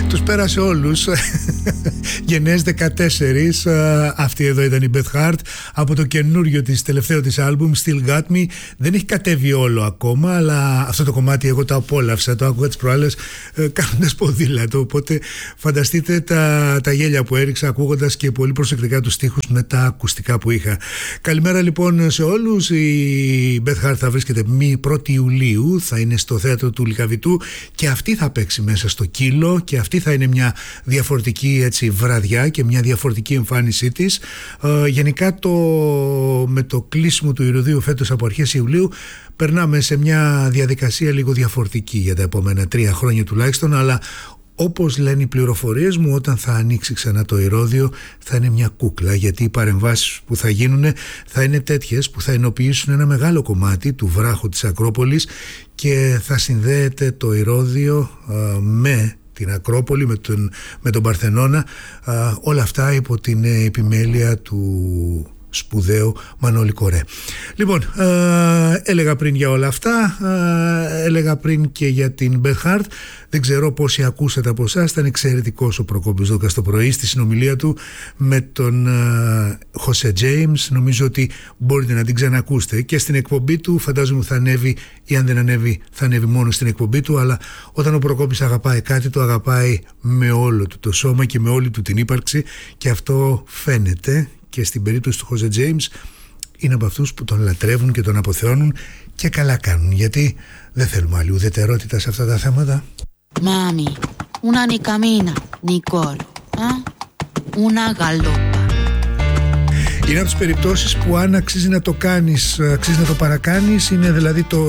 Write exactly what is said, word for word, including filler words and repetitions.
Τους πέρασε όλους. Γενναίες δεκατέσσερα. Αυτή εδώ ήταν η Beth Hart από το καινούριο της, τελευταίο της άλμπουμ Still Got Me. Δεν έχει κατέβει όλο ακόμα, αλλά αυτό το κομμάτι εγώ το απόλαυσα. Το άκουγα τις προάλλες ε, κάνοντας ποδήλατο. Οπότε φανταστείτε τα, τα γέλια που έριξα ακούγοντας και πολύ προσεκτικά τους στίχους με τα ακουστικά που είχα. Καλημέρα λοιπόν σε όλους. Η Beth Hart θα βρίσκεται πρώτη Ιουλίου, θα είναι στο θέατρο του Λυκαβητού και αυτή θα παίξει μέσα στο Κύλο και αυτή θα είναι μια διαφορετική έτσι, βραδιά και μια διαφορετική εμφάνισή της. Ε, γενικά το, με το κλείσιμο του Ηρωδείου φέτος από αρχές Ιουλίου περνάμε σε μια διαδικασία λίγο διαφορετική για τα επόμενα τρία χρόνια τουλάχιστον, αλλά όπως λένε οι πληροφορίες μου, όταν θα ανοίξει ξανά το Ηρώδειο θα είναι μια κούκλα, γιατί οι παρεμβάσεις που θα γίνουν θα είναι τέτοιες που θα ενοποιήσουν ένα μεγάλο κομμάτι του βράχου της Ακρόπολης και θα συνδέεται το Ηρώδειο α, με την Ακρόπολη, με τον, με τον Παρθενώνα, α, όλα αυτά υπό την επιμέλεια του σπουδαίο Μανώλη Κορέ. Λοιπόν, ε, έλεγα πριν για όλα αυτά, ε, έλεγα πριν και για την Beth Hart. Δεν ξέρω πόσοι ακούσατε από εσάς. Ήταν εξαιρετικός ο Προκόπης Δόκας το πρωί στη συνομιλία του με τον Χωσέ Τζέιμς. Νομίζω ότι μπορείτε να την ξανακούσετε και στην εκπομπή του. Φαντάζομαι θα ανέβει, ή αν δεν ανέβει θα ανέβει μόνο στην εκπομπή του, αλλά όταν ο Προκόπης αγαπάει κάτι, το αγαπάει με όλο του το σώμα και με όλη του την ύπαρξη, και αυτό φαίνεται. Και στην περίπτωση του Χωσέ Τζέιμς είναι από αυτούς που τον λατρεύουν και τον αποθεώνουν, και καλά κάνουν, γιατί δεν θέλουμε άλλη ουδετερότητα σε αυτά τα θέματα. Μάμι, una ni camina ni corre, una galoppa. Είναι από τις περιπτώσεις που αν αξίζει να το κάνεις, αξίζει να το παρακάνεις, είναι δηλαδή το